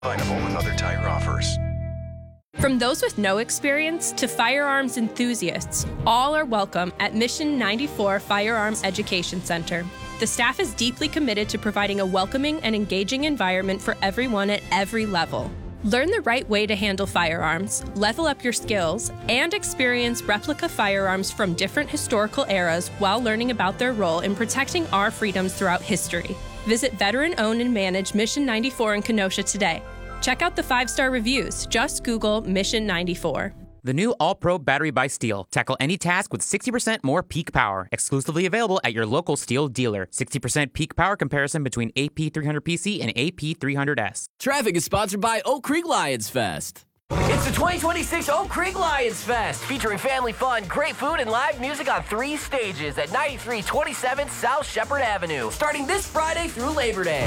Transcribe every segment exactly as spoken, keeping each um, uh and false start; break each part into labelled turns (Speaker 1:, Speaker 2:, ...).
Speaker 1: Findable and other tire offers.
Speaker 2: From those with no experience to firearms enthusiasts, all are welcome at Mission ninety-four Firearms Education Center. The staff is deeply committed to providing a welcoming and engaging environment for everyone at every level. Learn the right way to handle firearms, level up your skills, and experience replica firearms from different historical eras while learning about their role in protecting our freedoms throughout history. Visit veteran-owned and managed Mission ninety-four in Kenosha today. Check out the five-star reviews. Just Google Mission ninety-four.
Speaker 3: The new All-Pro battery by Steel. Tackle any task with sixty percent more peak power. Exclusively available at your local Steel dealer. sixty percent peak power comparison between A P three hundred P C and A P three hundred S.
Speaker 4: Traffic is sponsored by Oak Creek Lions Fest. It's the twenty twenty-six Oak Creek Lions Fest, featuring family fun, great food, and live music on three stages at ninety-three twenty-seven South Shepherd Avenue, starting this Friday through Labor Day.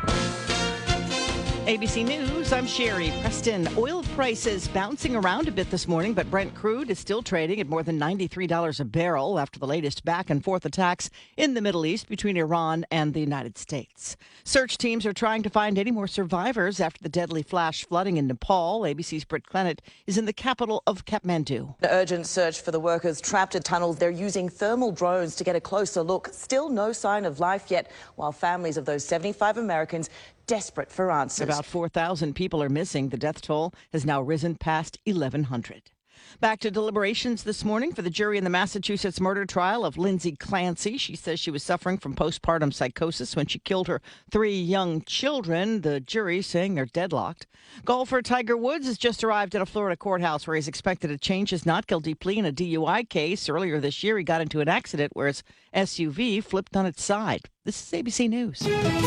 Speaker 5: A B C News, I'm Sherry Preston. Oil prices bouncing around a bit this morning, but Brent crude is still trading at more than ninety-three dollars a barrel after the latest back and forth attacks in the Middle East between Iran and the United States. Search teams are trying to find any more survivors after the deadly flash flooding in Nepal. A B C's Britt Clennett is in the capital of Kathmandu.
Speaker 6: An urgent search for the workers trapped in tunnels. They're using thermal drones to get a closer look. Still no sign of life yet, while families of those seventy-five Americans desperate for answers.
Speaker 5: About four thousand people are missing. The death toll has now risen past eleven hundred. Back to deliberations this morning for the jury in the Massachusetts murder trial of Lindsay Clancy. She says she was suffering from postpartum psychosis when she killed her three young children. The jury saying they're deadlocked. Golfer Tiger Woods has just arrived at a Florida courthouse where he's expected to change his not guilty plea in a D U I case. Earlier this year, he got into an accident where his S U V flipped on its side. This is A B C News.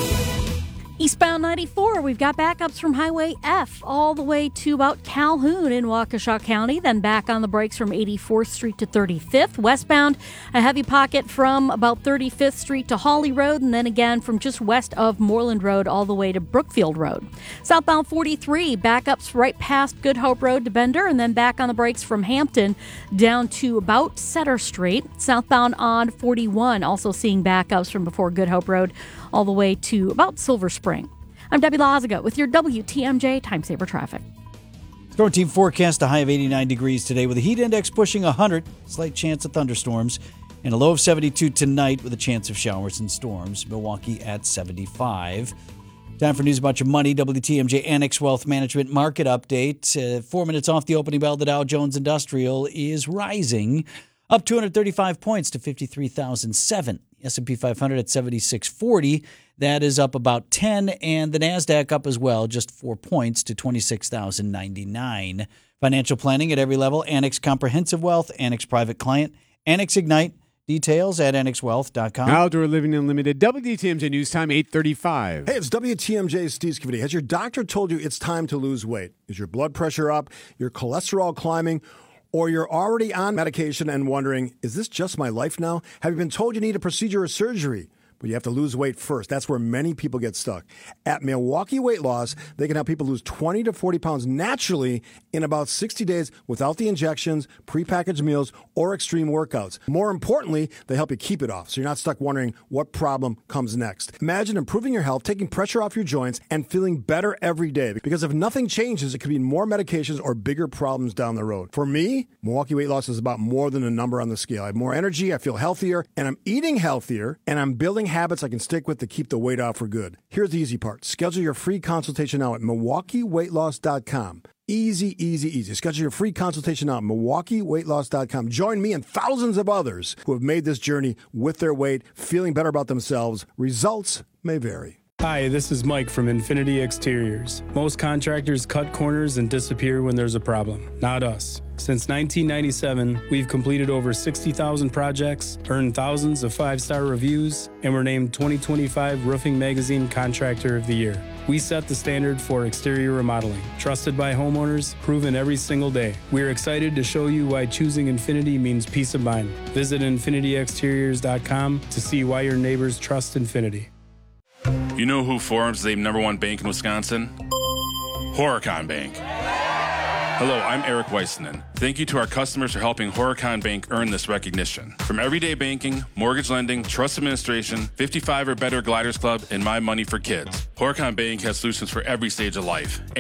Speaker 7: Eastbound ninety-four, we've got backups from Highway F all the way to about Calhoun in Waukesha County, then back on the brakes from eighty-fourth Street to thirty-fifth. Westbound, a heavy pocket from about thirty-fifth Street to Hawley Road, and then again from just west of Moreland Road all the way to Brookfield Road. Southbound forty-three, backups right past Good Hope Road to Bender, and then back on the brakes from Hampton down to about Center Street. Southbound on forty-one, also seeing backups from before Good Hope Road all the way to about Silver Spring. I'm Debbie Lazaga with your W T M J Time Saver Traffic.
Speaker 8: Storm Team forecast a high of eighty-nine degrees today with a heat index pushing one hundred, slight chance of thunderstorms, and a low of seventy-two tonight with a chance of showers and storms. Milwaukee at seventy-five. Time for news about your money. W T M J Annex Wealth Management Market Update. Uh, four minutes off the opening bell, the Dow Jones Industrial is rising up two hundred thirty-five points to fifty-three thousand seven. S and P five hundred at seventy-six forty. That is up about ten, and the NASDAQ up as well, just four points to twenty-six thousand ninety-nine. Financial planning at every level. Annex Comprehensive Wealth, Annex Private Client, Annex Ignite. Details at annex wealth dot com.
Speaker 9: Outdoor Living Unlimited, W T M J News Time, eight thirty-five.
Speaker 10: Hey, it's W T M J's Steve Scavidi. Has your doctor told you it's time to lose weight? Is your blood pressure up, your cholesterol climbing, or you're already on medication and wondering, is this just my life now? Have you been told you need a procedure or surgery? But you have to lose weight first. That's where many people get stuck. At Milwaukee Weight Loss, they can help people lose twenty to forty pounds naturally in about sixty days without the injections, prepackaged meals, or extreme workouts. More importantly, they help you keep it off, so you're not stuck wondering what problem comes next. Imagine improving your health, taking pressure off your joints, and feeling better every day. Because if nothing changes, it could mean more medications or bigger problems down the road. For me, Milwaukee Weight Loss is about more than a number on the scale. I have more energy, I feel healthier, and I'm eating healthier, and I'm building habits I can stick with to keep the weight off for good. Here's the easy part. Schedule your free consultation now at milwaukee weight loss dot com. Easy, easy, easy. Schedule your free consultation now at milwaukee weight loss dot com. Join me and thousands of others who have made this journey with their weight, feeling better about themselves. Results may vary.
Speaker 11: Hi, this is Mike from Infinity Exteriors. Most contractors cut corners and disappear when there's a problem. Not us. Since nineteen ninety-seven, we've completed over sixty thousand projects, earned thousands of five-star reviews, and were named twenty twenty-five Roofing Magazine Contractor of the Year. We set the standard for exterior remodeling. Trusted by homeowners, proven every single day. We're excited to show you why choosing Infinity means peace of mind. Visit infinity exteriors dot com to see why your neighbors trust Infinity.
Speaker 12: You know who forms the number one bank in Wisconsin? Horicon Bank. Hello, I'm Eric Weissman. Thank you to our customers for helping Horicon Bank earn this recognition. From everyday banking, mortgage lending, trust administration, fifty-five or better Gliders Club, and My Money for Kids, Horicon Bank has solutions for every stage of life.